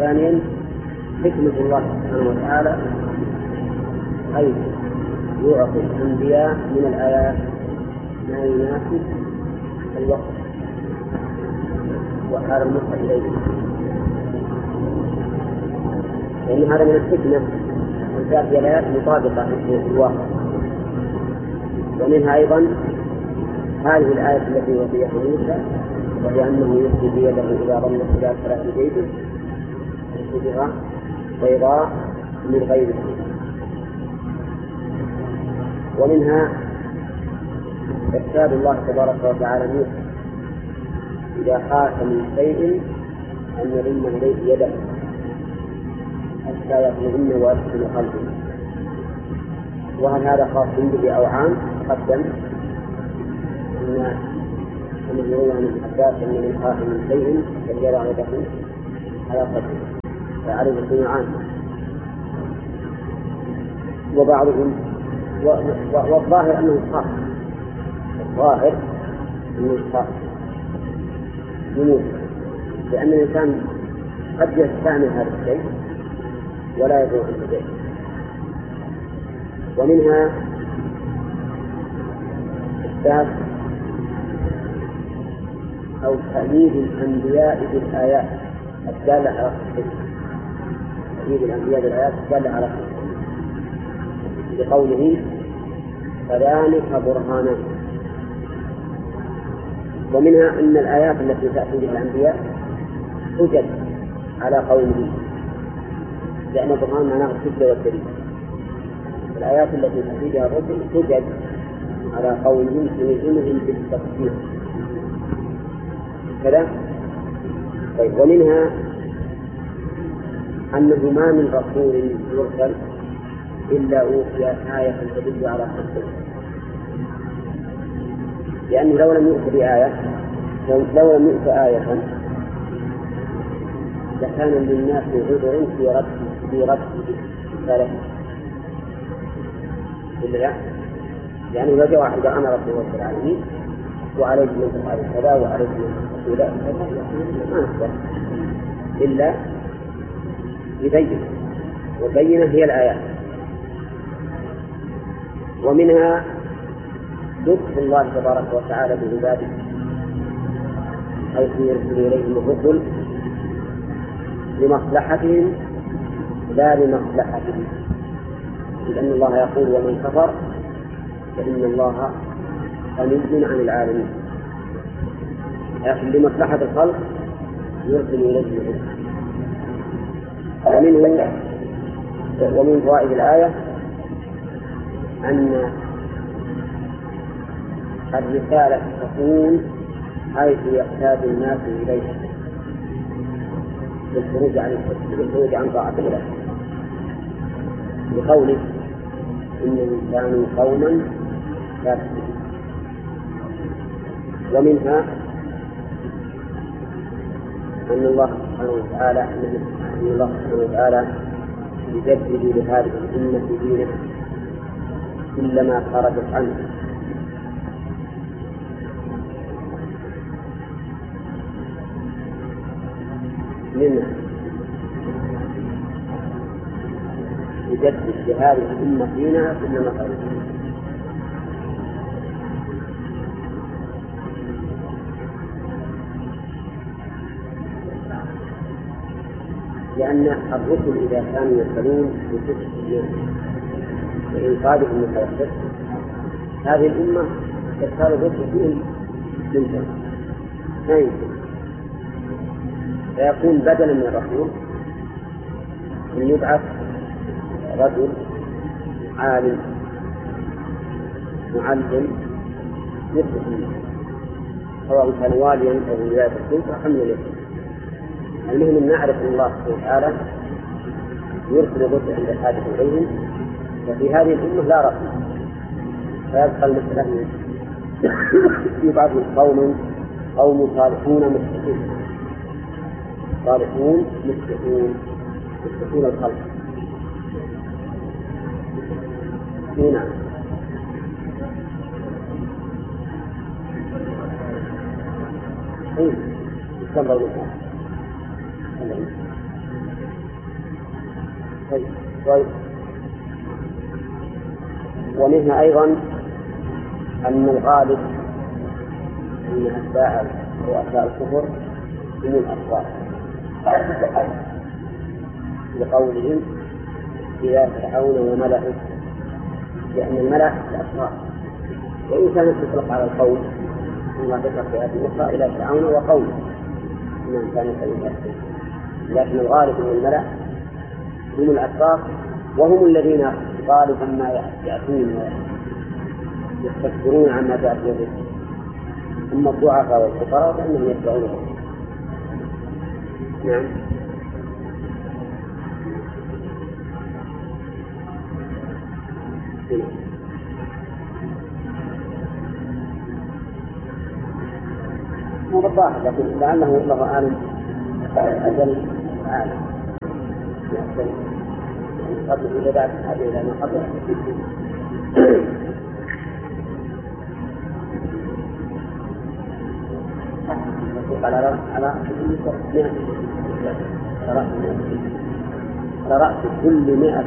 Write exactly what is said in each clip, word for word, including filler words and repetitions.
ثانيا حكمة الله سبحانه وتعالى حيث يعطي الأنبياء من الآيات ما يناسب الوقت وحال المصحف إليه، لأن هذا من الحكمة أن تأتي الآيات مطابقة في الواقع. ومنها أيضا هذه الآية التي وصيها موسى، وهي أنه يخفي بيده إلى رمل إلى ثلاث جيده يخرجها بيضاء من غير سوء. ومنها إرشاد الله تبارك وتعالى موسى إذا خاف من شيء أن يضم إليه يده حتى يطمئن ويسكن قلبه. وهل هذا خاص به أو عام؟ تقدم أن أنه يروى عن الحداث أن من خاف من شيء فليضع يده على قلبه، فعليه يكون عام. وبعضهم والظاهر أنه خاص، الظاهر أنه خاص يموت، لأن الإنسان قد يستعمل هذا الشيء ولا يدعو عنه شيء. ومنها إثبات أو تأييد الأنبياء بالآيات الدالة على الصدق، تأييد الأنبياء بالآيات الدالة على الصدق بقوله فذلك برهانان. ومنها أن الآيات التي تأتي بها الأنبياء توجد على قوله، لأن البرهان معناه الحجة والدليل. الآيات التي تأتي بها الرسل توجد على قولهم تلزمهم بالتفسير كذا. طيب، ومنها أنه ما من رسول يرسل إلا أوتي آية تدل على حقه، لأنه لو لم يؤت بآية لو لم يؤت آية لكان للناس عذر في رد في رد رسالته، لأنه لو جاء واحد أنا رسول رب العالمين وعليكم من تفعل كذا وعليكم من تفعل كذا ما نقدر إلا يبين، والبينة هي الآيات. ومنها لطف الله تبارك وتعالى بعباده حيث يرسل إليهم الرسل لمصلحتهم لا لمصلحتهم، لأن الله يقول ومن كفر فإن الله غني عن العالمين، لكن لمصلحة الخلق يرسل إليهم الرسل. ومنه ومن فوائد الآية أن الرسالة تكون حيث يحتاج الناس إليها بالخروج عن بالخروج عن طاعة الله، بقوله إنهم كانوا قوما فاسقين. ومنها أن الله سبحانه وتعالى أن الله سبحانه وتعالى يجدد لهذه الأمة دينه كلما خرجت عنه، منها يجدد لهذه الأمة دينها كلما خرجت عنه. لأن الرسل إذا كانوا يرسلون بصدق وإنقاذهم من الشرك، هذه الأمة إرسال الرسل فيهم منتهى لا يمكن، فيكون بدلا من الرسول أن يبعث رجل عالم معلم يصلح منه، سواء كان واليا أو ولاية السلطة حمل له. المهم أن نعرف أن الله سبحانه وتعالى يرسل الرسل عند الحاجة إليهم، وفي هذه الأمة لا رسل، فيبقى المسألة يبعث قوم قوم صالحون مصلحون صالحون مصلحون مصلحون الخلق. هنا أي استمروا طيب طيب ومنها أيضا أن الغالب أن أتباع رؤساء الكفر هم الأشرار لقولهم إلى فرعون وملئه، لأن الملأ الأشرار، وإن كانت تطلق على القوم كما ذكر في هذه الأخرى إلى فرعون وقومه إنهم كانوا قليلا، لكن الغالب من الملأ هم الأشرار، وهم الذين غالبا ما يأتون ويستكبرون عما جاء في يده. أما الضعفاء والفقراء فإنهم يتبعونهم. نعم. هو بالظاهر، لكن لعله الله أعلم أجل عالم يحصل قبل إلى بعد هذه إلى ما قبل. على رأس على على رأس كل مئة،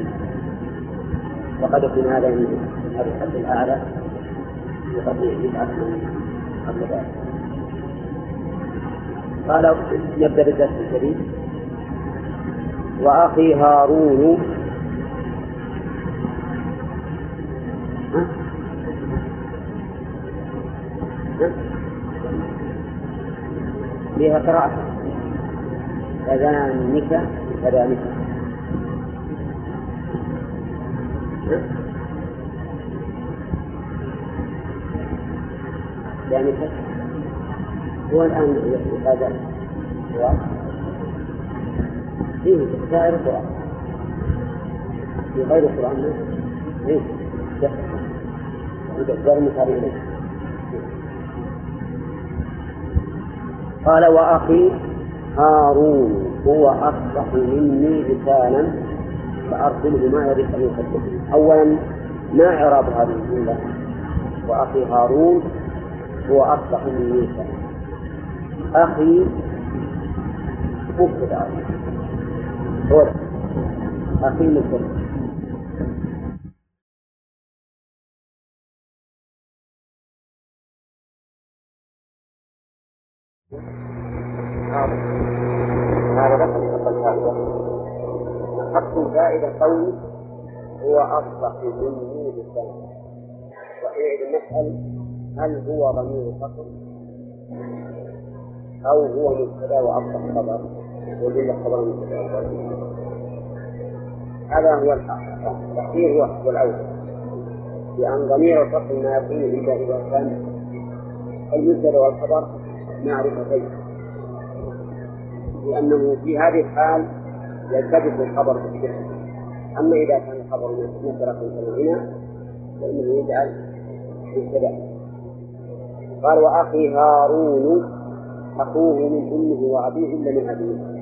وقد يكون هذا من هذا الحد الأعلى وقد يبعث قبل ذلك. قال يبدأ بالدرس الجديد. وأخي هارون ها؟ ها؟ فيها قراءة أذانك كذلك. يعني هو الآن هذا هو فيه سائر القرآن، في غير القرآن فيه يقدر مثال إليه. قال وأخي هارون هو أفصح مني لسانا فأرسله ما يريد أن يصدقه. أولا ما إعراب هذه الجملة؟ وأخي هارون هو أفصح مني لسانا. أخي مبتدأ هو أخي مبتدأ. هذا رقم حق زائد قوي هو أفصح مني لسانا. وحينئذ نسأل هل هو ضمير فصل أو هو مبتدأ وأفصح خبر وجل خبر مبتدأ؟ هذا هو الحق الأخير هو الأول، لأن ضمير الفصل ما يكون إلا إذا كان المبتدأ والخبر معرفتين، لأنه في هذه الحال يلتبس الخبر بالفعل. أما إذا كان الخبر نكرة كالغنى فإنه يجعل مبتدأ. قال وأخي هارون أخوه من أمه وأبيه إلا من أبيه،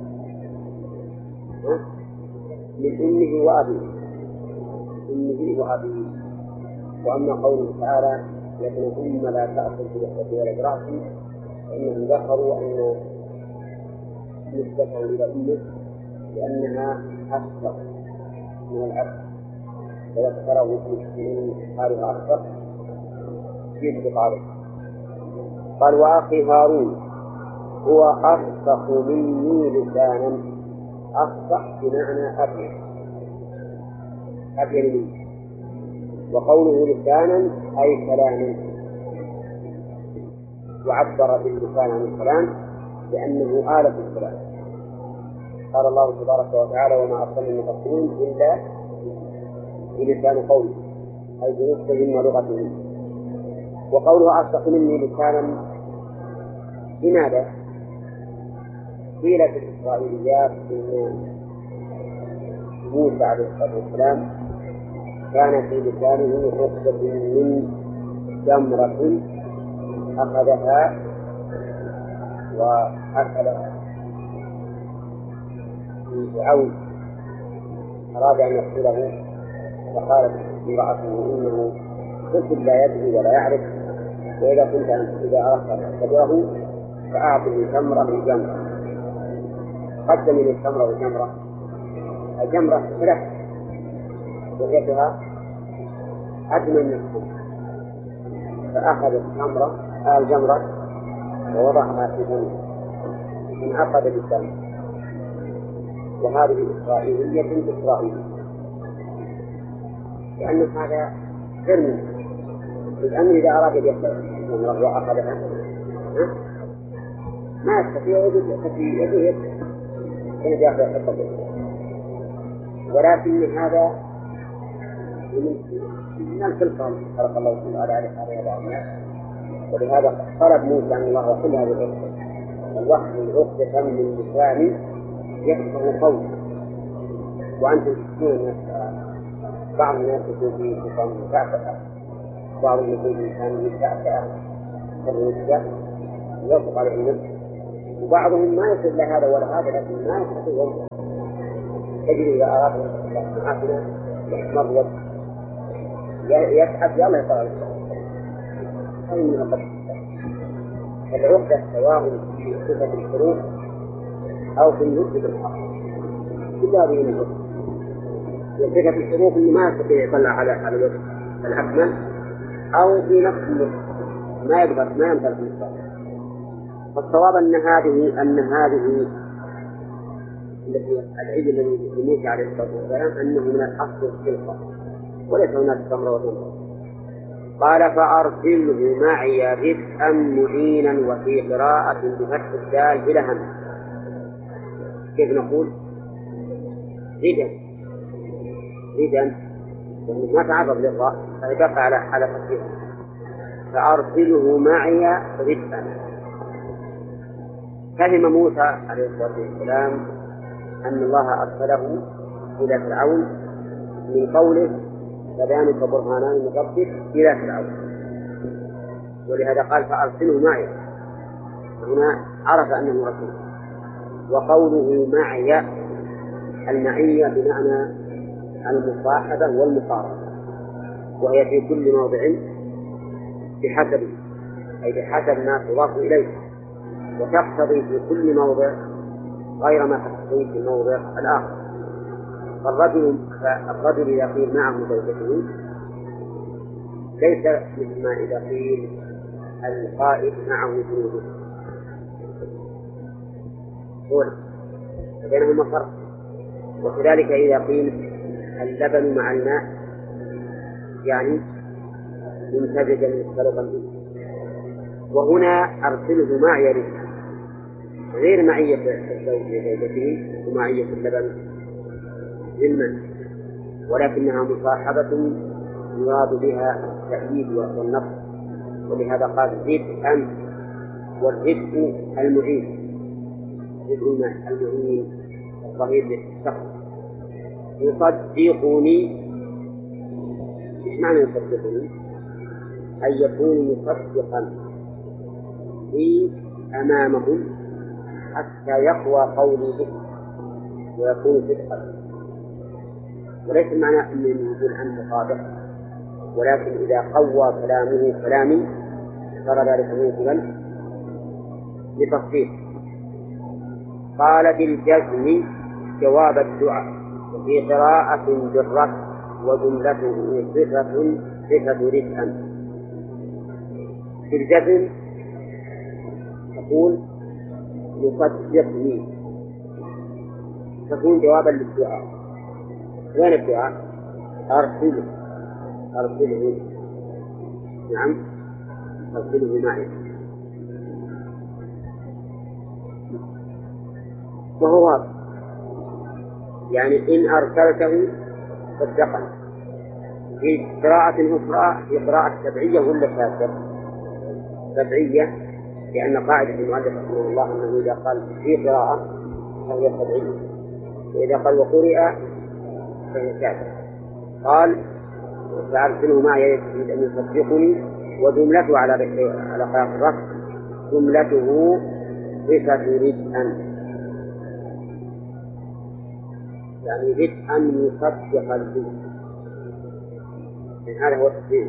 من أمه وأبيه، أمه وأبيه. وأما قوله تعالى لكن أم لا تأكل في لحظة ولا برأسي، فإنهم ذكروا أن نسبته إلى أمه لأنها أصغر من الأب، وذكره في حالها أكثر في بقاله. قال وأخي هارون هو أفصح مني لسانا. أفصح بمعنى أبين أبين مني، وقوله لسانا أي كلاما، وعبر باللسان عن الكلام لأنه آلة الكلام. قال الله تبارك وتعالى وما أرسلنا من رسول إلا بلسان قومه أي بنطقهم ولغتهم. وقوله أفصح مني لسانا لماذا؟ قيل في الإسرائيليات إن موسى عليه الصلاة والسلام كان في لسانه رقبة من جمرة أخذها وأكلها في فرعون، أراد أن يقتله، فقالت امرأته إنه طفل لا يدري ولا يعرف، وإذا كنت أنت إذا أردت أن تختبره فأعطني تمرة من جمرة. قدم من التمرة والجمرة الجمرة ثلاث وجدتها أدنى من السنة، فأخذ الجمرة الجمرة ووضعها في فمه انعقد بالدم، وهذه إسرائيلية إسرائيلية، لأن هذا غير ممكن. لأنه إذا أراد أن يأخذ الجمرة وأخذها ما يستطيع في يده أن يأخذ الحقة، ولكن هذا من الخلق خلق الله تعالى على هذا الناس، ولهذا طلب موسى من الله كل هذه العقدة الوحي عقدة من لسان يفقه قوله. وأنتم تشوفون بعض الناس يكون في نظام مكافأة، بعض يكون إنسان مكافأة كالرجال يطلق على النفس، وبعضهم ما يصل لهذا ولا هذا، لكن ما يستطيع تجد إذا أراد معافنا يحمر وجه يبحث يلا يطلع هذه من القصة. العقدة سواء في صفة الحروف أو في النطق بالحرف كل هذه من العقدة. صفة الحروف إنه ما يستطيع يطلع على على الوجه الأكمل، أو في نفس النطق ما يقدر ما ينطق بالحرف. فالصواب أن هذه أن هذه العيد الذي يموت عليه الصلاة والسلام أنه من الأصل الخلقة وليس هناك تمر وتمر. قال فأرسله معي رفقا معينا، وفي قراءة بفتح الدال بلا هم. كيف نقول؟ ردا ردا يعني ما تعرض للراء فيبقى على على فتحه. فأرسله معي رفقا. فهم موسى عليه الصلاة والسلام أن الله أرسله إلى فرعون من قوله فذلك برهانان من ربك إلى فرعون، ولهذا قال فأرسله معي. هنا عرف أنه رسول. وقوله معي المعية بمعنى المصاحبة والمقاربة، وهي في كل موضع بحسب أي بحسب ما تضاف إليه، وتقتضي في كل موضع غير ما تقتضي في الموضع الآخر. فالرجل الرجل إذا قيل معه زوجته ليس مثل ما إذا قيل القائد معه جنوده، بينهما فرق. وكذلك إذا قيل اللبن مع الماء يعني منتجا مختلطا به. وهنا أرسله معي رزقا غير معية الزوج لزوجته ومعية اللبن للمن، ولكنها مصاحبة يراد بها التأييد والنصر. ولهذا قال رزقا، والرزق المعين رزق المعين الظهير للشخص. يصدقني، ايش معنى يصدقني؟ أن يكون مصدقا لي أمامهم حتى يقوى قولي به ويكون صدقا. وليس معنى أنه يقول عن مصادق، ولكن إذا قوى كلامه كلامي صار ذلك موجبا لتصديق. قال بالجزم جواب الدعاء، وفي قراءة بالرفع وجملته صفة صفة رزقا. في الجزم تقول يصدقني، تكون جوابا للدعاء. وين الدعاء؟ أرسله أرسله نعم أرسله معي. وهو يعني إن أرسلته صدقني. في قراءة أخرى في قراءة سبعية ولا شاذة؟ سبعية، لأن قاعدة المؤلف رحمه الله أنه إذا قال في قراءة فهي سبعية، وإذا قال وقرئ فهي شاذة. قال فأرسله معي يريد أن يصدقني، وجملته على على قراءة الرفع جملته صفة رزقا، يعني رزقا يصدق الرزق. هذا هو التفسير.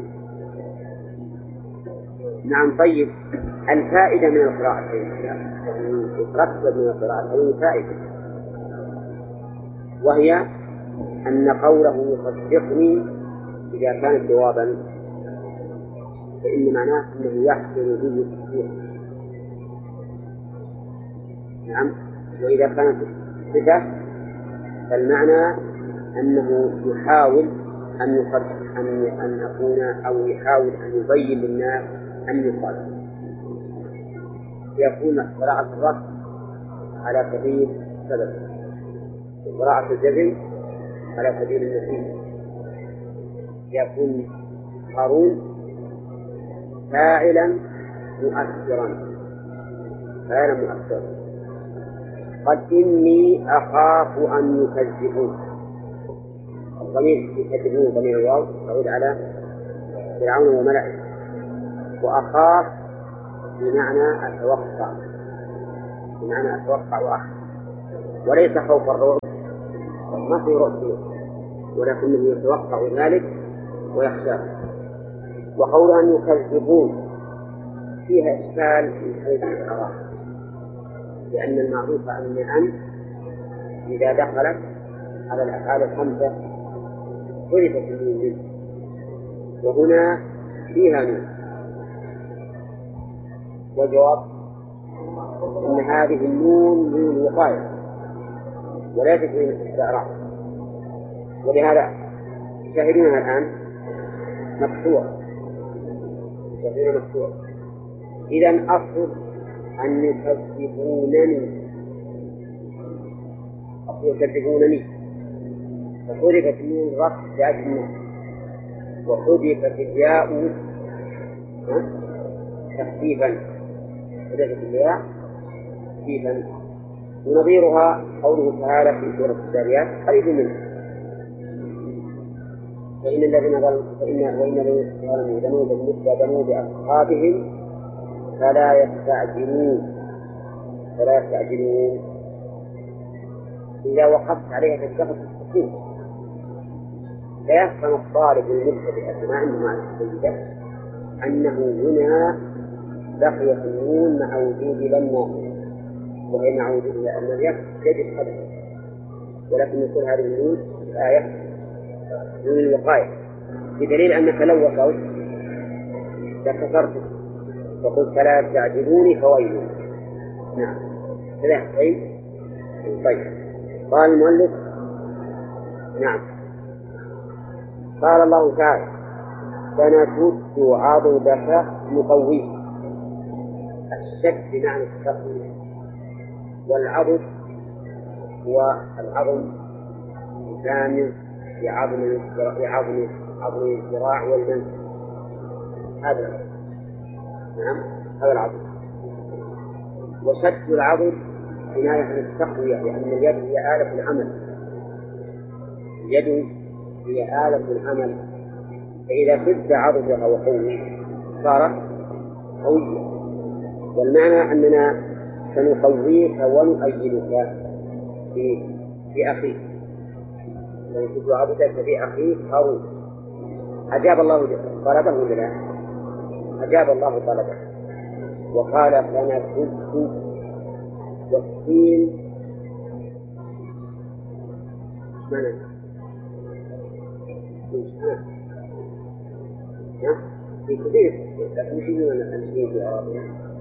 نعم. طيب الفائدة من القراءة يعني يترتب من القراءة فائدة، وهي أن قوله يصدقني إذا كان جوابا فإن معناه أنه يحصل به التصديق. نعم. وإذا كانت صفة فالمعنى أنه يحاول أن يصدق أن أن أكون أو يحاول أن يبين للناس أن يقال. يكون قراءة الرفع على سبيل سبب، وقراءة الجزم على سبيل النفي. يكون هارون فاعلا مؤثرا فاعلا مؤثرا قد إني أخاف أن يكذبون. الضمير يكذبون ضمير الواو يعود على فرعون وملئه، وأخاف بمعنى أتوقع بمعنى أتوقع وأخاف، وليس خوف الرعب، ما في رعب ولكنه يتوقع ذلك ويخشاه. وقول أن يكذبون فيها إشكال من حيث الإعراب، لأن المعروف أن أن إذا دخلت على الأفعال الخمسة حذفت النون منه، وهنا فيها نون. والجواب أن هذه النون نون وقاية وليست من الاستعراض، ولهذا شاهدونها الآن مكسورة شاهدونها مكسورة. إذن أصل أن يكذبونني أصل يكذبونني فحذفت النون رفع لأجل النون، وحذفت الياء تخفيفا حذفت الياء تخفيفا. ونظيرها قوله تعالى في سورة الذاريات قريب منه: فإن الذين ظلموا فإن وإن الذين ظلموا ذنوبا مثل ذنوب أصحابهم فلا يستعجلون فلا يستعجلون إذا وقفت عليها تتخذ السكون. فيفهم الطالب المبتدئ ما عنده معنى جيدة أنه هنا بقيت النون مع وجود لما، وهي مع وجود النبي يجب قدرها، ولكن يقول هذه النون الآية نون الوقاية، بدليل أنك لو وقوت لكفرت فقلت فلا يستعجلوني فويل. نعم كذا. طيب طيب قال المؤلف: نعم. قال الله تعالى: سنشد عضدك نقويه. الشد بمعنى التقوية، والعضد هو العظم الجامع لعظم لعظم عظم الذراع والمنكب، هذا العضد. نعم هذا العضد. وشد العضد كناية عن التقوية، لأن اليد هي آلة العمل اليد هي آلة العمل فإذا شد عضدها وقوي صار قويا. والمعنى أننا سنقويك ونؤيدك في في أخيك، سنشد عضدك في أخيك هارون. أجاب الله طلبه ولا لا؟ أجاب الله طلبه وقال: سنشد والسين معنى في كثير لكن شيء من التنفيذ في العربية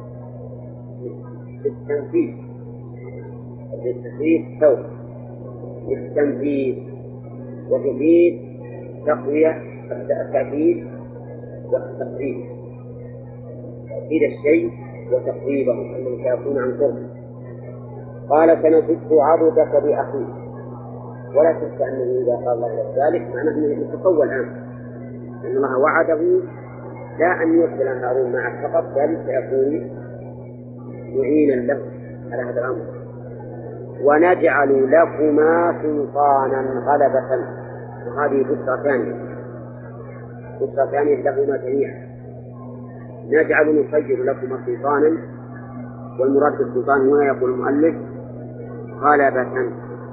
التنفيذ التنفيذ سوف التنفيذ وتفيد تقوية التأكيد والتقريب، تأكيد الشيء وتقريبه أنه سيكون عن قرب. قال: سنشد عضدك بأخيك. ولا شك أنه إذا قال الله ذلك معناه أنه يتقوى الآن، أن الله وعده لا أن يرسل هارون معه فقط، بل سيكون معينا له على هذا الأمر. ونجعل لكما سلطانا غلبة. وهذه بشرى ثانية بشرى ثانية لهما جميعا. نجعل نسير لكما سلطانا، والمراد بالسلطان هنا يقول المؤلف غلبة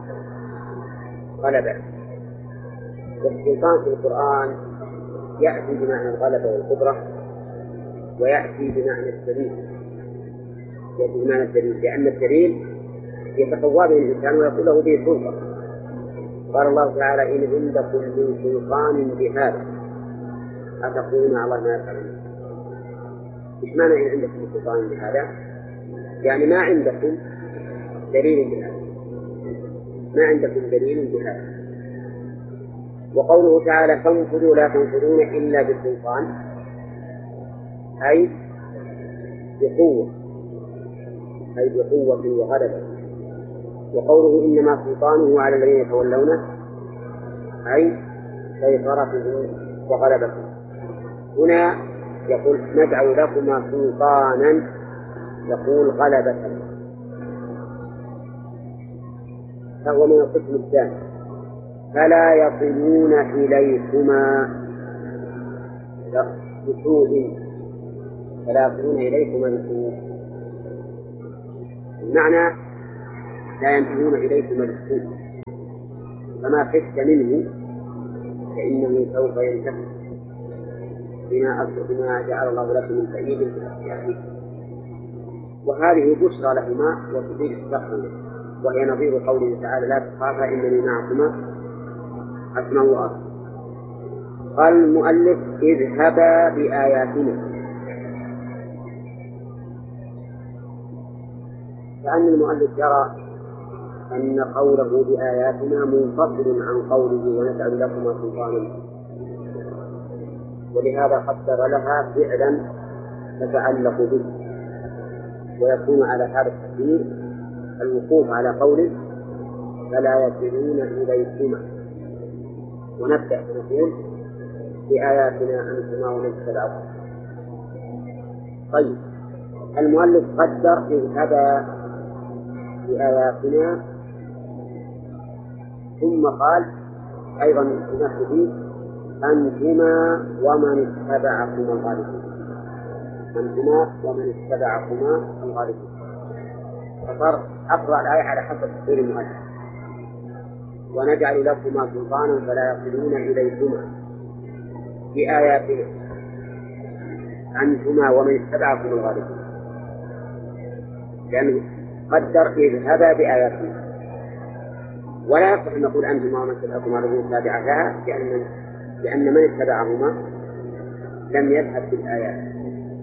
غلبة. والسلطان في القرآن يأتي بمعنى الغلبة والقدرة، ويأتي بمعنى الدليل يأتي بمعنى الدليل لأن الدليل يتقوى به الإنسان ويقول له به سلطة، قال الله تعالى إن عندكم من سلطان بهذا أتقولون على الله ما يفعلون. إيش معنى إن عندكم من سلطان بهذا؟ يعني ما عندكم دليل بهذا، ما عندكم دليل بهذا. وقوله تعالى فانفذوا لا تنفذون إلا بالسلطان أي بقوة، أي بقوة وغلبة. وقوله إنما سلطانه على الذين يتولونه أي سيطرته وغلبته. هنا يقول نجعل لكما سلطانا، يقول غلبة، فهو من القسم الثاني. فلا يصلون إليكما بسوء، فلا يصلون إليكما بسوء، المعنى لا ينتهون إليكما بالسوء، فما خفت منه فإنه سوف ينتهي بما بما جعل الله لكم من تأييد في الأحياء. وهذه بشرى لهما وتفيد التقوى، وهي نظير قوله تعالى لا تخافا إنني معكما أسمع وأرى. قال المؤلف اذهبا بآياتنا، كأن المؤلف يرى أن قوله بآياتنا منفصل عن قوله ونجعل لكما سلطانا، ولهذا قدر لها فعلا تتعلق به، ويكون على هذا التقدير الوقوف على قوله فلا يصلون إليكما، ونبدأ نقول بآياتنا أنتما ومن تبعكم. طيب المؤلف قدر اذهبا بآياتنا، ثم قال أيضا نحن أنتما ومن اتبعكما الغالبون، أنتما ومن اتبعكما الغالبون. فصار أقرأ الآية على حسب تفسير المؤلف، ونجعل لكما سلطانا فلا يصلون إليكما بآياتنا أنتما ومن اتبعكم الغالبون، لأنه قدر اذهبا بآياتنا، ولا يصح أن نقول أنتما ومن اتبعكم الغالبون تابعة لها، لأن لأن من اتبعهما لم يذهب بالآيات.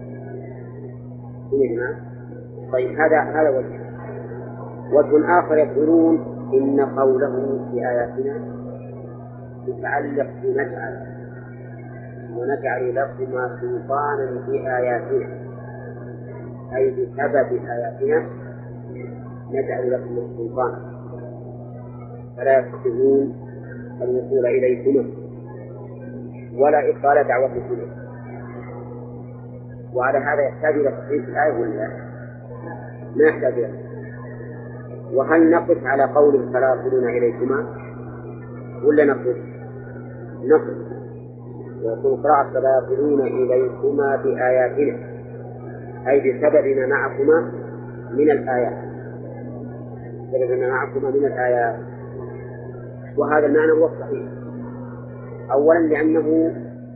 طيب هذا هذا وجه. وجه آخر يقولون إن قوله بآياتنا يتعلق بنجعل، ونجعل لكما سلطانا بآياتنا، أي بسبب آياتنا نجعل لكما سلطانا فلا يستطيعون الوصول إليكما ولا إبطال دعوتكم. وعلى هذا يحتاج إلى تصحيح الآية ولا لا؟ ما يحتاج إلى. وهل نقف على قول فلا يصلون إليكما ولا نقف؟ نقف ويكون قراءة فلا يصلون إليكما بآياتنا، أي بسبب ما معكما من الآيات، بسبب ما معكما من الآيات. وهذا المعنى هو الصحيح، أولا لأنه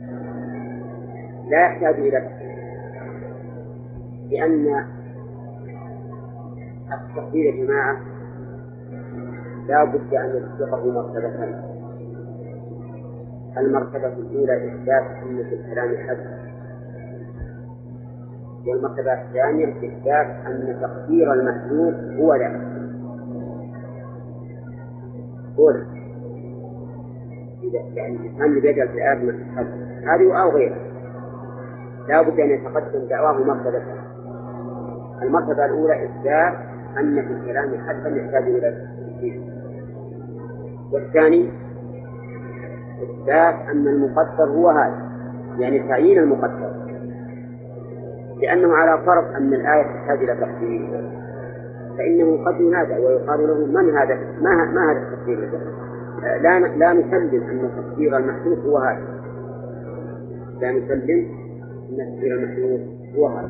لا يحتاج إلى، لأن التقدير يا جماعة لا بد أن يسبقه مرتبتان. المرتبة الأولى إثبات أن في الكلام حد، والمرتبة الثانية إثبات أن تقدير المحذوف هو لا قول، يعني الإنسان اللي بيجعل في الآية من حد هذه أو غيرها لا بد أن يتقدم دعواه مرتبتان. المرتبة الأولى إثبات أن في الكلام حدا يحتاج إلى التفسير، والثاني إثبات أن المقدر هو هذا، يعني تعيين المقدر، لأنه على فرض أن الآية تحتاج إلى تفسير فإنه قد ينادى ويقال له من هذا، ما, ما هذا التفسير؟ لا لا نسلم أن تفسير المحذوف هو هذا، لا نسلم أن تفسير المحذوف هو هذا.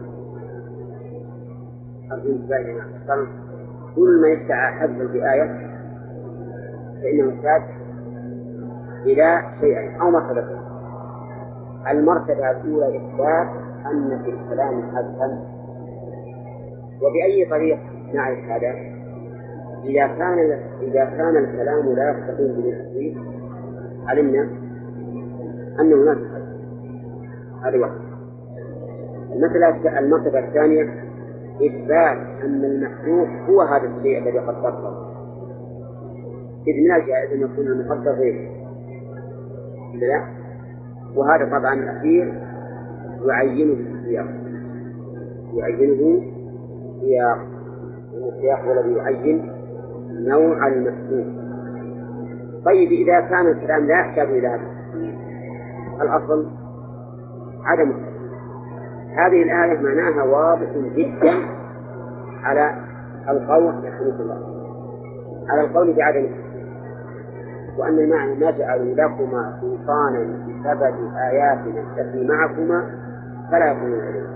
كل ما يدعى حذف بآية فإنه يحتاج إلى شيئين أو مرتبتين. المرتبة الأولى إثبات أن في الكلام حذفا، وبأي طريق نعرف هذا؟ إذا كان إذا كان الكلام لا يستقيم بالتحديد علمنا أنه لا تحديد. هذه واحدة. المسألة المرتبة الثانية إثبات أن المحذوف هو هذا الشيء الذي قدرته، إذ من الجائز أن يكون المقدر غيره. لا، وهذا طبعا الأخير يعينه السياق، يعينه سياق، السياق هو الذي يعين نوع المحذوف. طيب إذا كان الكلام لا يحتاج إلى هذا الأصل عدم التحديد، هذه الآية معناها واضح جدا على القول يحمد الله على القول بعدم التحديد، وأن المعنى ما جعلوا لكما سلطانا بسبب آياتنا التي معكما فلا يكونون عليه.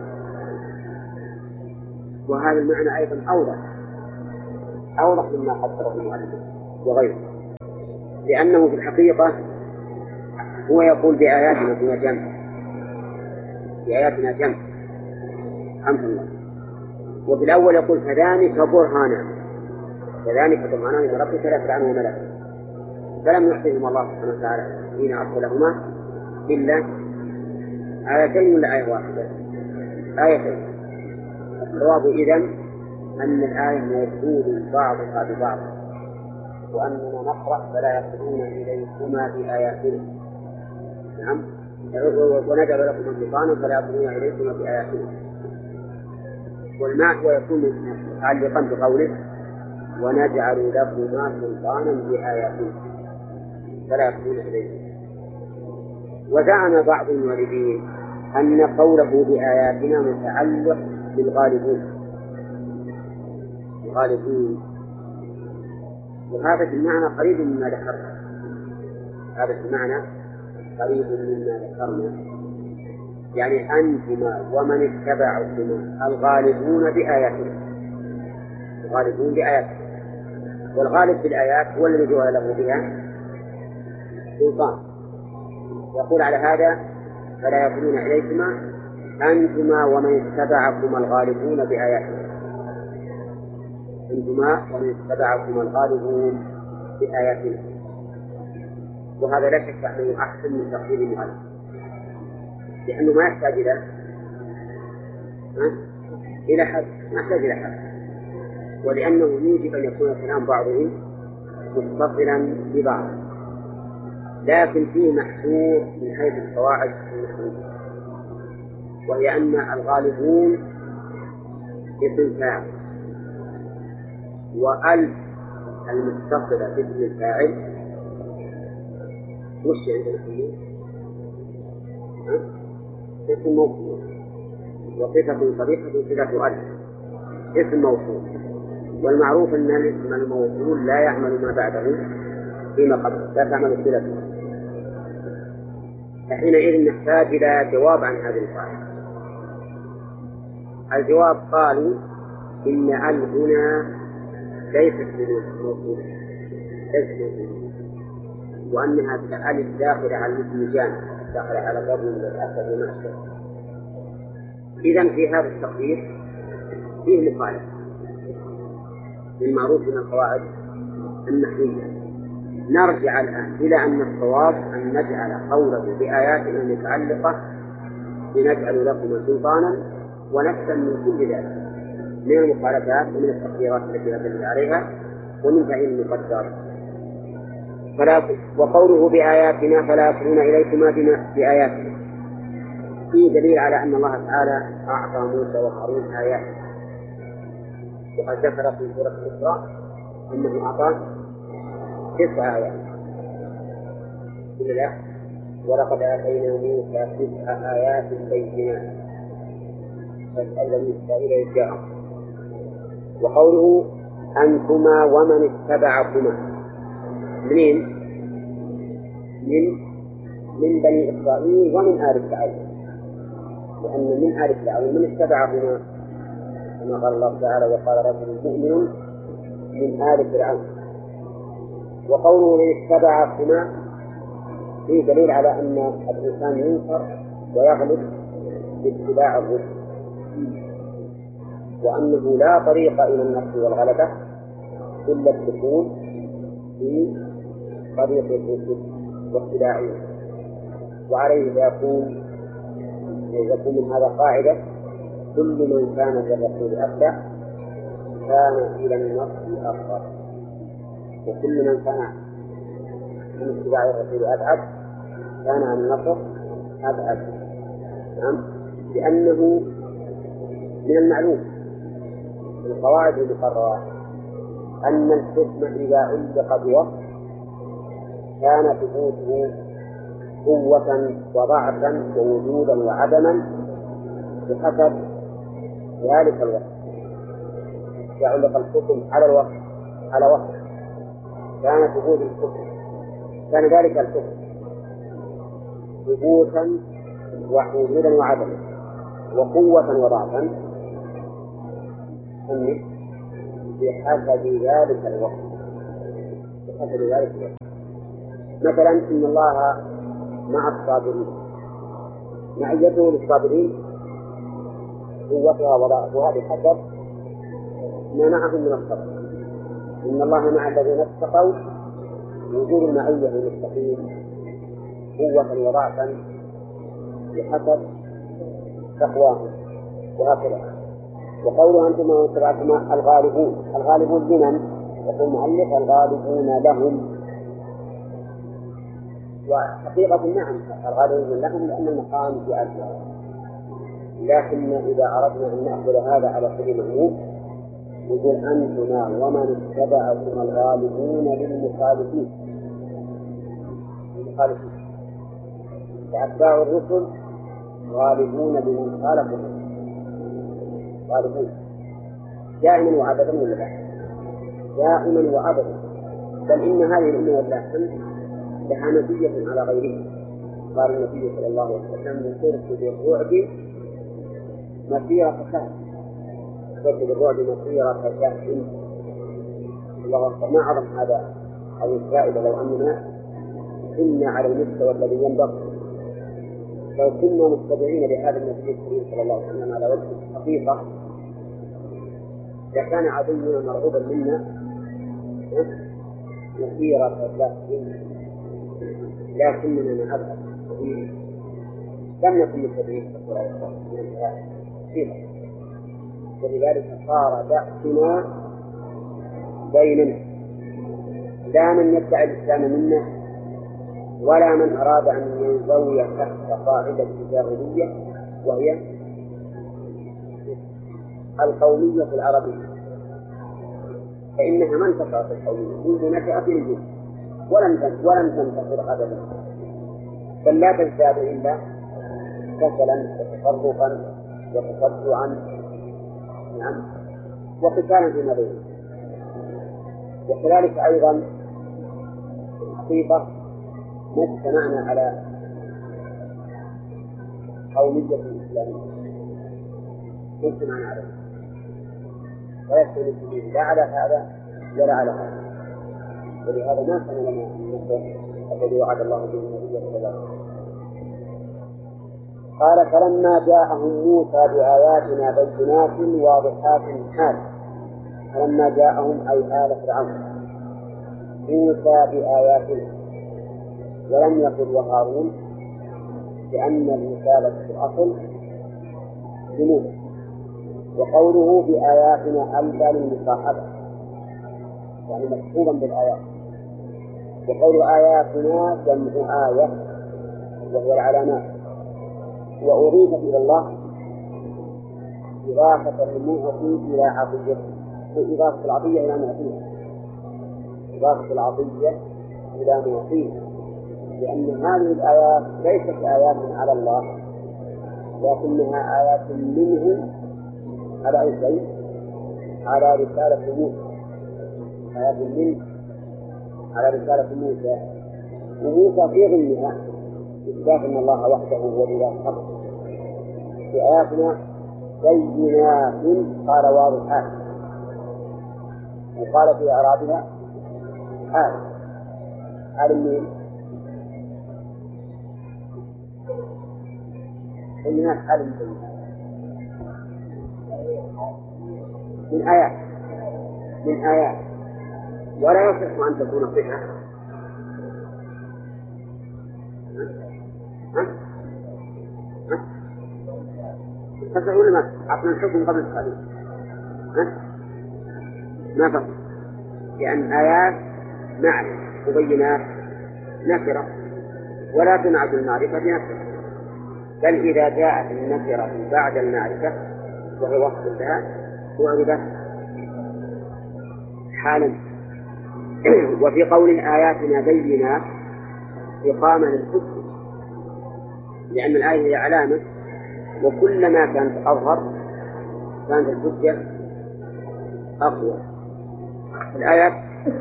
وهذا المعنى أيضا أوضح أوضح مما قدره المؤلف وغيره، لأنه في الحقيقة هو يقول بآياتنا هو جمع، بآياتنا جمع حمد الله. وفي الأول يقول فذلك برهانا، فذلك برهانا من ربك لا فرعون وملكه، فلم يحسنهم الله سبحانه وتعالى حين أرسلهما إلا آيتين ولا آية واحدة؟ آيتين. الجواب إذن أن الآية موصول بعضها ببعض، وأننا نقرأ فلا يصلون إليكما بآياتنا. نعم، ونجعل لكم سلطانا فلا يصلون إليكما بآياتنا. والمعنى ويكون متعلقا بقوله ونجعل لكما سلطانا بآياتنا فلا يصلون إليكما. وزعم بعض الموردين أن قوله بآياتنا متعلق بالغالبون الغالبون وهذا المعنى قريب مما ذكرنا هذا المعنى قريب مما ذكرنا يعني أنتما ومن اتبعكما الغالبون بآياتنا الغالبون بآياتنا والغالب بالآيات هو الذي جعل له بها سلطان. يقول على هذا فلا يصلون إليكما أنتما ومن اتبعكما الغالبون بآياتنا أنتما ومن اتبعكما الغالبون بآياتنا. وهذا لا شك أنه أحسن من تقدير المؤلف، لأنه ما يحتاج إلى إلى حد ما يحتاج إلى حد، ولأنه يوجب أن يكون الكلام بعضه متصلا ببعض، لكن فيه محذور من حيث القواعد النحوية، وهي أن الغالبون اسم فاعل، وألف المتصلة باسم الفاعل وش عندنا فيه؟ اسم موصول، وصفة صريحة صفة ألف اسم موصول، والمعروف أن الاسم الموصول لا يعمل ما بعده فيما قبل، لا تعمل صلته. فحينئذ نحتاج إلى جواب عن هذه القاعدة. الجواب قالوا إن ال هنا ليست موصولة ليست موصولة، وأنها الألف داخلة على الاسم جامع داخلة على ضرب من الأسد ومعشر. إذن في هذا التقدير فيه مخالفة للمعروف من القواعد النحوية. نرجع الآن إلى أن الصواب أن نجعل قوله بآياتنا المتعلقة لنجعل لكم سلطانا ونفسا من كل ذلك من المخالفات ومن التقديرات التي ندل عليها ومن تعيين المقدر. فلا وقوله بآياتنا فلا يصلون إليكما بآياتنا فيه دليل على أن الله تعالى أعطى موسى وهارون آيات، وقد ذكر في سورة الإسراء أنه أعطى تسع آيات. لا ولقد آتينا موسى تسع آيات بينات فاسأل بني إسرائيل إذ جاءهم. وقوله أنتما ومن اتبعكما منين؟ من من بني إسرائيل ومن آل فرعون، لأن من آل فرعون من اتبعهما كما قال الله تعالى وقال رجل مؤمن من آل فرعون. وقوله من اتبعكما فيه دليل على أن الإنسان ينصر ويغلب باتباع الرسل، وأنه لا طريق إلى النصر والغلبة إلا الدخول في طريق الرسل واتباعهم، وعليه فيكون يكون من هذا قاعدة: كل من كان للرسول أتبع كان إلى النصر أقرب، وكل من كان من اتباع الرسول أبعد كان عن النصر أبعد. نعم، لأنه من المعلوم في القواعد المقررة أن الحكم إذا علق بوصف كان ثبوته قوة وضعفا ووجودا وعدما بحسب ذلك الوصف. إذا علق الحكم على الوصف على وصف كان ثبوت الحكم كان ذلك الحكم ثبوتا ووجودا وعدما وقوة وضعفا بحسب ذلك الوقت بحسب ذلك الوقت. مثلا إن الله مع الصابرين، معيته للصابرين قوتها وضعفها بحسب ما معهم من الصبر. إن الله مع الذين اتقوا، وجود المعية للمتقين قوة وضعفا بحسب تقواهم، وهكذا. وقوله أنتم واتبعتم الغالبون، الغالبون لمن؟ يقول المؤلف الغالبون لهم، وحقيقة نعم الغالبون لهم لأن المقام في أجلها، لكن إذا أردنا أن نأخذ هذا على سبيل العموم يقول أنتما ومن اتبعكم الغالبون للمخالفين المخالفين فأتباع الرسل غالبون لمن خالفهم، غالبون دائما وأبدا ولا لا؟ دائما وأبدا، بل إن هذه الأمة والله لها نتيجة على غيرها. قال النبي صلى الله عليه وسلم: سرت بالرعب مسيرة شهر، سرت بالرعب مسيرة شهر. الله أكبر، ما أعظم هذا هذه الفائدة لو أننا كنا على المستوى الذي ينبغي، لو كنا متبعين لهذا النبي الكريم صلى الله عليه وسلم على وجه الحقيقة لكان عدونا مرغوبا منا مسيرة شهر، لكننا نعبد لم نكن متبعين صلى الله عليه وسلم، ولذلك صار بأسنا بيننا، لا من يدعي الإسلام منا ولا من أراد أن ينزوي تحت قاعدة الجاهلية وهي القومية العربية، فإنها ما انتصرت القومية منذ نشأت الجيل ولم ولم تنتصر أبدا، بل لا تزداد إلا كسلا وتفرقا وتصدعا، نعم، وقتالا فيما بينهم. وكذلك أيضا الحقيقة ما اجتمعنا على قومية الإسلامية، ما اجتمعنا عليها، ويكفي المسلمين لا على هذا ولا على هذا، ولهذا ما كان لنا النصر الذي وعد الله به النبي صلى الله عليه وسلم. قال: فلما جاءهم موسى بآياتنا بينات واضحات حال. فلما جاءهم أي آل فرعون موسى بآياتنا، ولم يقل وهارون، لأن الرسالة في الأصل بموسى، وقوله بآياتنا ألبى للمصاحبة يعني مكتوبا بالآيات، وقول آياتنا جمع آية وهي العلامات، وأضيفت إلى الله إضافة المعطي إلى عطيته، إضافة العطية إلى معطيه، إضافة العطية إلى معطيه، لأن هذه الآيات ليست آيات على الله لكنها آيات منه على أي شيء؟ على رسالة موسى، آيات منه على رسالة موسى، وموسى في ظنها إثبات أن الله وحده هو الإله الحق. في آياتنا بينات قال واضحات، وقال في أعرابها حال. حال من بينات، حال من من آيات من آيات ولا يصح أن تكون صفة. ها؟ ها؟ تصح ولا ما تصح؟ عطنا الحكم قبل التعليم. ها؟ ما تصح، لأن آيات معرفة وبينات نكرة ولا تنعت المعرفة بنكرة، بل إذا جاءت النكرة بعد المعرفة وهي وصف لها تعربت حالا. وفي قوله آياتنا بينات إقامة للحجة، لأن الآية هي علامة، وكلما كانت أظهر كانت الحجة أقوى. الآيات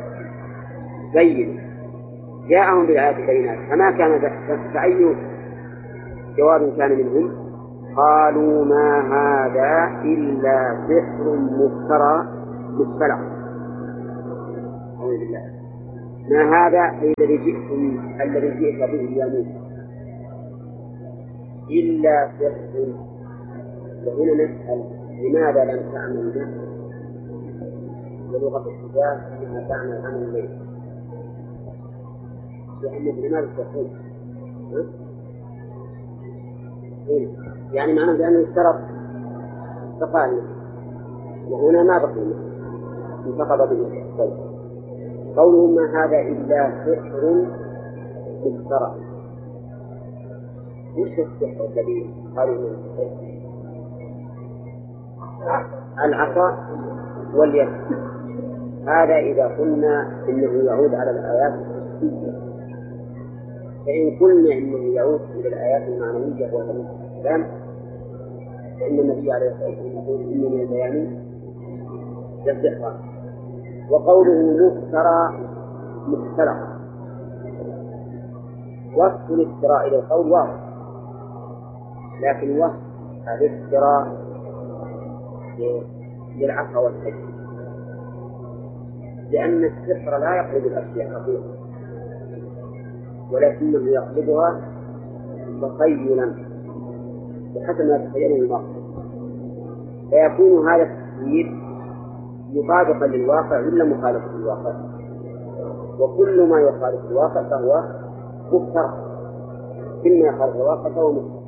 بين جاءهم بالآيات بينات، فما كان فأي جواب كان منهم؟ قالوا ما هذا إلا سحر مفترى مختلق. أعوذ بالله. ما هذا الذي جئتم الذي جئت به يا موسى إلا سحر. وهنا نسأل لماذا لم تعمل به؟ ولغة الحجاج أنها تعمل عمل الليل، لأنه لماذا تقول؟ يعني معناه بأنه اشترط تقاليد، وهنا ما بقي انتقض به الصيد. قولهم ما هذا إلا سحر مفترى. وش السحر الذي قالوا من السحر؟ العصا واليد. هذا إذا قلنا إنه يعود على الآيات الحسية، فإن قلنا إنه يعود إلى الآيات المعنوية وهي الكلام، فإن النبي عليه الصلاة والسلام يقول إن من البيان للسحر. وقوله مفترى مختلق، وصف الافتراء إلى القول واضح، لكن وصف الافتراء للعصا والحج، لأن السحر لا يقلب الأشياء حقيقة، ولكنه يقلبها تخيلا بحسب ما تخيله المرء، فيكون هذا التخيل مطابقا للواقع ولا مخالفا للواقع، وكل ما يخالف الواقع فهو مفترى، كل ما يخالف الواقع فهو مفترى.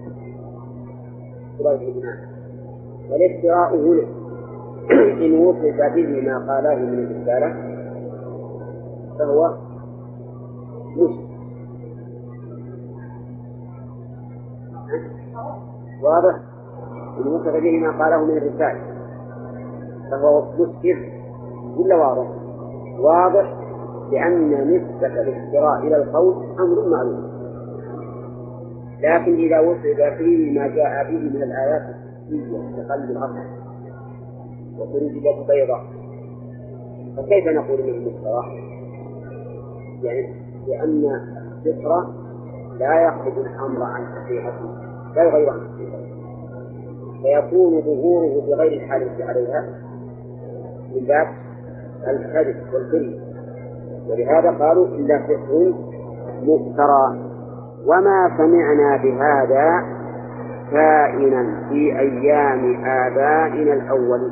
والافتراء هنا إن وصف به ما قاله من الرسالة فهو مشرك. واضح؟ إن وصف به ما قاله من الرسالة فهو مشرك ولا واضح؟ واضح، لأن نسبة الافتراء إلى القول أمر معلوم. لكن إذا وصف فيه ما جاء به من الآيات الحسية كقلب العصا وخروج اليد بيضاء، فكيف نقول انه مفترى؟ يعني لأن السحر لا يخرج الأمر عن حقيقته، لا يغير عن حقيقته، فيكون ظهوره بغير الحادث عليها من باب الكذب والكذب، ولهذا قالوا إلا سحر مفترى. وما سمعنا بهذا كائنا في أيام آبائنا الأولين.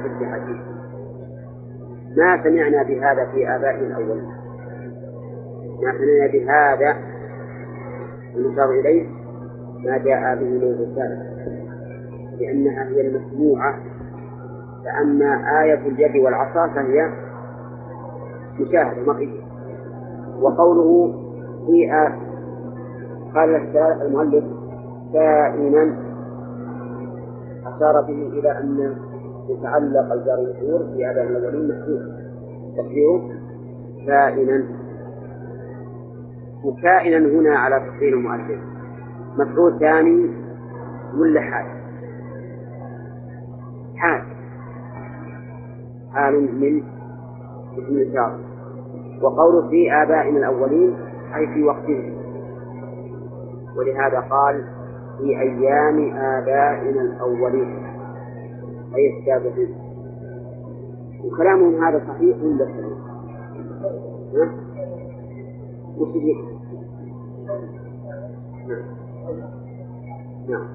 ما سمعنا بهذا في آبائنا الأولين، ما سمعنا بهذا المشار إليه ما جاء به من الرسالة، لأنها هي المسموعة، فأما آية اليد والعصا فهي مشاهدة مرئية. وقوله في آ... قال المؤلف كائنا أشار به إلى أن يتعلق الجار والمجرور في آبائنا الأولين محذوف تقديره كائنا. وكائنا هنا على تقدير المؤلف مفعول ثاني ولا حال؟ حال حال من اسم الإشارة. وقوله في آبائنا الأولين أي في وقتهم، ولهذا قال في أيام آبائنا الأولين أي السابقين. وكلامهم هذا صحيح ولا صحيح؟ ها؟ وش يجيب؟ نعم نعم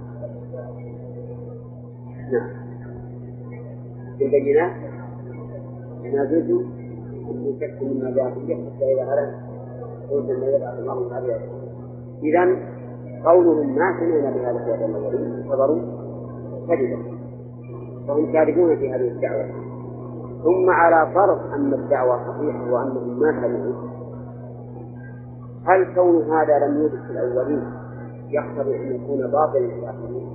نعم بالبينات نازلت من شك مما جاء في الجهل حتى إذا هلك قلت أن يبعث الله من هذه. إذن قولهم ما سمعنا بهذا الشيء الأولين اعتبروا كذبا، فهم كاذبون في هذه الدعوة. ثم على فرض أن الدعوة صحيحة وأنهم ما سمعوا، هل كون هذا لم يوجد في الأولين يقتضي أن يكون باطلا في الآخرين؟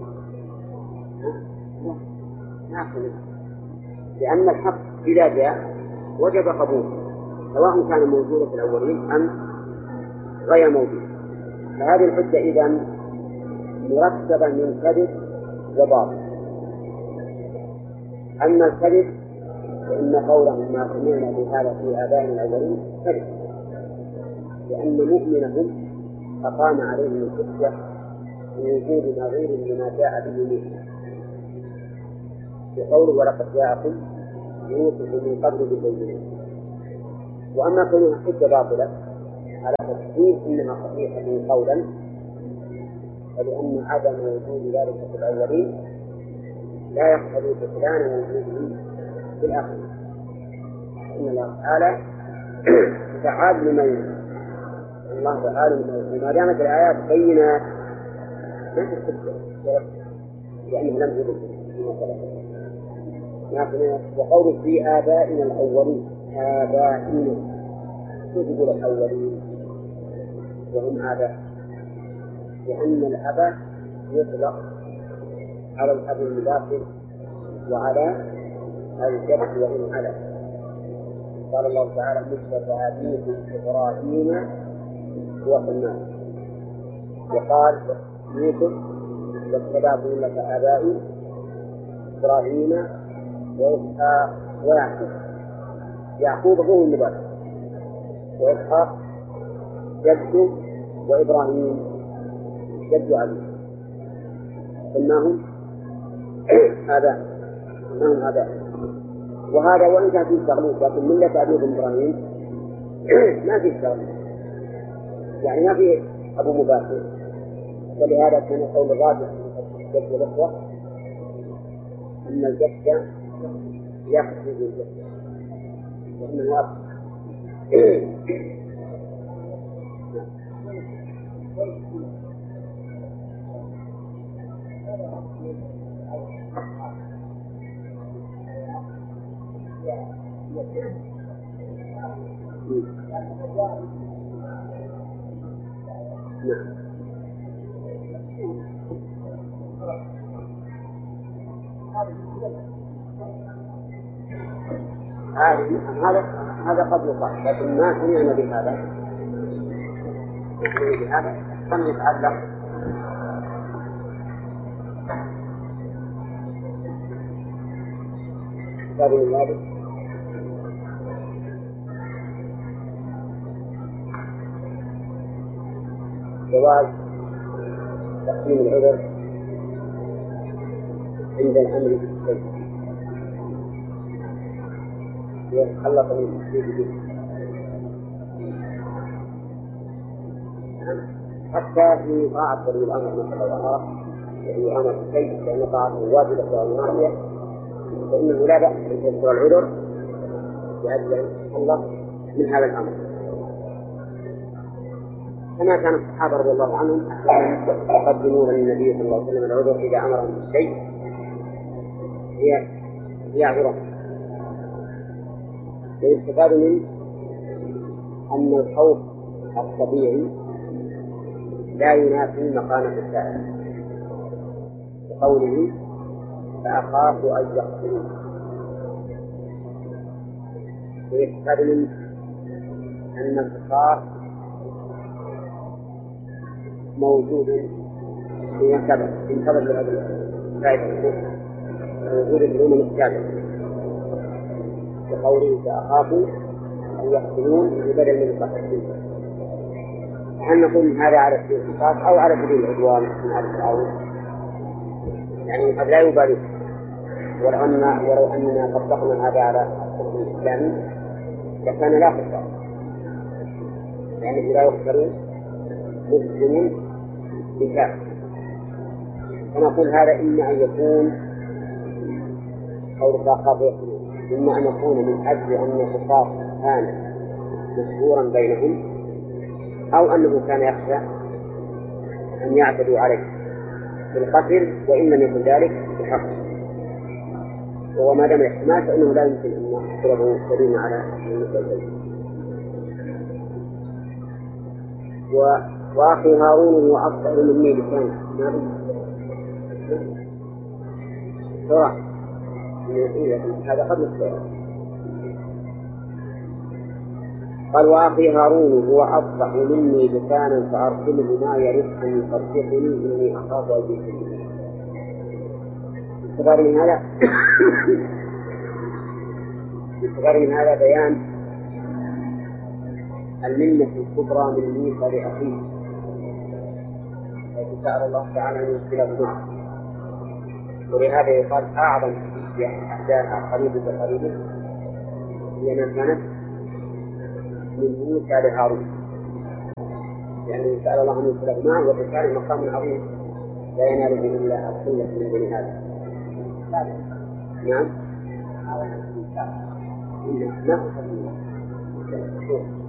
لا، لأن الحق إذا جاء وجب قبوله سواء كان موجودا في الأولين أم غير موجود. فهذه الحجة إذن مركبة من كذب وباطل. أما الكذب فإن قولهم ما سمعنا بهذا في آبائنا الأولين كذب، لأن مؤمنهم أقام عليهم الحجة بوجود نظير لما جاء به موسى بقوله ولقد جاءكم يوسف من قبل بالبينات. وأما كونها حجة باطلة على تفسير إنها صحيحة قولا، فلأن عدم وجود ذلك في الأولين لا يقتضي بطلان وجوده في الآخرين. إن الله تعالى فعال لما يريد، الله تعالى لما دامت الآيات بينات ما تستطيع لأنه لم يوجد فيما سبق. وقول في آبائنا الأولين، آبائنا كيف يقول الأولين وهم آباء؟ لأن الأب يطلق على الأب المداخل وعلى الجد وإن على. قال الله تعالى مشرف أبيكم إبراهيم وقلنا، وقال يوسف واجتباكم ملة آبائي إبراهيم وإسحاق ويعقوب. يعقوب هو المبارك، وإسحاق جد، وإبراهيم جد أبيه، سماهم آباء، سماهم آباء. وهذا وإن كان فيه تغليظ، لكن ملة أبيكم إبراهيم ما فيه تغليظ، يعني ما فيه أبو مباشر. ولهذا كان قول الراجح في الجد والإخوة أن الجد يقصد الجد وأنه أب. هذا هذا قد يقال، لكن ما سمعنا بهذا بهذا كم يتعلق هذه هذه جواز تقديم العذر عند الأمر بالشيء يتخلق من التشريك به، حتى في طاعة ولي الأمر مثل الأمر يعني أمر الشيء لأن طاعته واجبة أو نافية، فإنه لا بأس أن يذكر العذر لأجل الله من هذا الأمر، كما كان الصحابة رضي الله عنهم يقدمون للنبي صلى الله عليه وسلم العذر إذا أمرهم بالشيء ليعذره. ويستفاد من أن الخوف الطبيعي لا ينافي مقامة السائل، بقوله فأخاف أن يقتلون. ويستفاد من أن الكفار موجود في سبب في سبب الفائدة موجود في الأمم السابقة، بقوله فأخافوا أن يقتلون بدل من القتل. هل نقول هذا على سبيل القصاص أو على سبيل العدوان من هذا التعاون؟ يعني قد لا يبالي، ولو أن ولو أننا طبقنا هذا على الحكم الإسلامي لكان لا قصاص، لأنه لا يقتل مسلم بكافر. فنقول هذا إما أن يكون قول فأخاف يقتلون، إما أن يكون من أجل أن القصاص كان مشهورا بينهم أو أنه كان يخشى أن يعتدوا عليه بالقتل وإن لم يكن ذلك بحق. وهو ما دام الاحتمال فإنه لا يمكن أن يحصله دليل على المسلمين. و... وأخي هارون هو أفضل مني لسانا صراحة هذا قد يصير. قال وأخي هارون هو أفضح مني لسانا فأرسله ما يرد أن يصدقني إني أخاف أن يكذبني. استفاد من هذا استفاد من هذا بيان المنة الكبرى من موسى لأخيه التي سأل الله تعالى أن يرسله معه. ولهذا يقال أعظم أحداث قريب بقريب هي ما كانت من موسى لهارون، يعني سأل الله أن يرسله معه وكان مقام عظيم لا يناله إلا القلة من بني هذا. نعم.